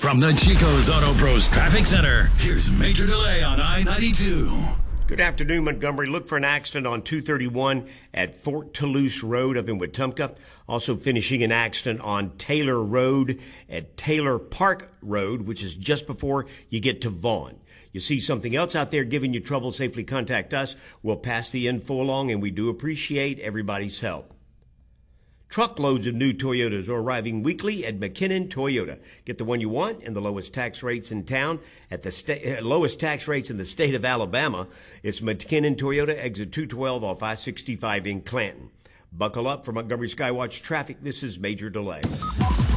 From the Chico's Auto Pros Traffic Center, here's Major Delay on I-92. Good afternoon, Montgomery. Look for an accident on 231 at Fort Toulouse Road up in Wetumpka. Also finishing an accident on Taylor Road at Taylor Park Road, which is just before you get to Vaughan. You see something else out there giving you trouble, safely contact us. We'll pass the info along, and we do appreciate everybody's help. Truckloads of new Toyotas are arriving weekly at McKinnon Toyota. Get the one you want and the lowest tax rates in town at the lowest tax rates in the state of Alabama. It's McKinnon Toyota, exit 212 off I-65 in Clanton. Buckle up for Montgomery Skywatch traffic. This is Major Delay.